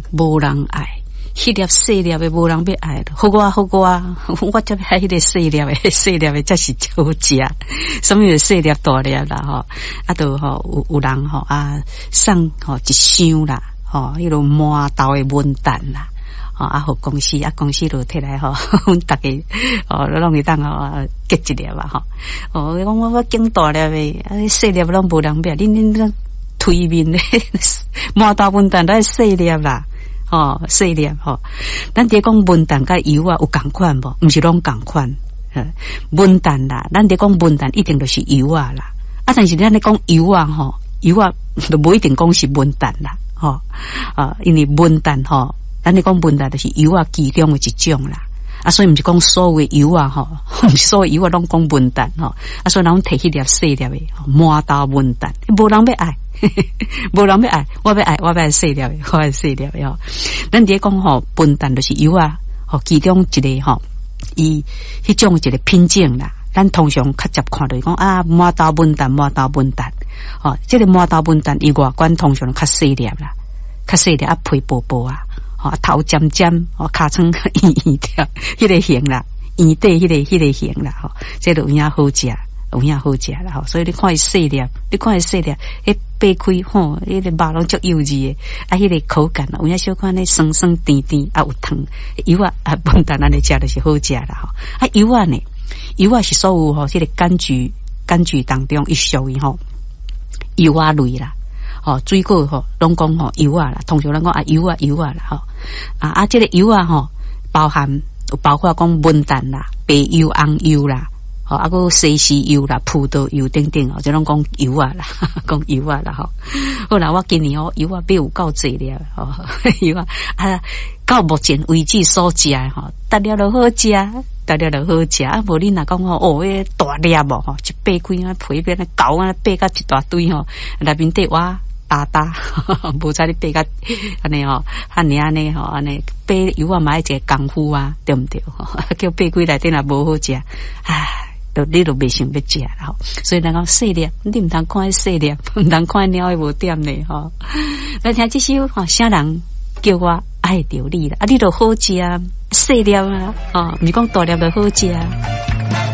无人爱。迄粒细粒的无人要爱，好我，我才爱迄个细粒的才是好食。什么细粒大粒啦吼，啊都吼有人吼啊送吼一箱啦，吼迄种满豆的文旦啦，啊互公司公司就摕来吼，阮大家拢会当结一粒啊吼。讲我拣大粒的，细粒拢无人要，恁推面咧满豆文旦都细粒啦。细粒咱伫讲文旦甲油有共款无？毋是拢共款。文旦啦，咱伫讲文旦一定就是油啦。但是咱咧讲油油就无一定讲是文旦啦。因为文旦咱咧讲文旦就是油其中的一种啦。所以毋是讲所有的油毋是所有油拢讲文旦所以咱摕迄粒细粒的满豆文旦，无人要爱。无人要爱，我要爱细粒的，我爱细粒的咱伫讲文旦就是油其中一个伊迄种一个品种啦。咱通常较接看到讲满豆文旦，这个满豆文旦伊外观通常较细粒啦，较细粒皮薄薄头尖尖尻川圆条，迄个形啦，圆底迄个形啦这就有影好食。有影好食啦所以你看伊细粒，迄掰开迄个肉拢足幼稚的，迄个口感有影小可呢酸酸甜甜有糖，油文旦安尼食就是好食啦油呢，油是所有这个柑橘当中伊属于油类啦水果拢讲油啦，通常咱讲油啦这个油包括讲文旦啦、白油、红油啦。个西施油啦、葡萄油等等这拢讲油啦，讲油啦好啦，我今年油买有够济了油到目前为止所食大了就好食，无你若讲迄大粒一掰开皮变厚掰甲一大堆内面底哇大无采你掰甲安尼安尼掰油嘛爱一个功夫对毋对叫掰开内底若无好食你都袂想要食啦所以咱讲细粒，你毋通看细粒，毋通看鸟的无点呢咱听这首啥人叫我爱着你啦，你都好食细粒毋是讲大粒就好食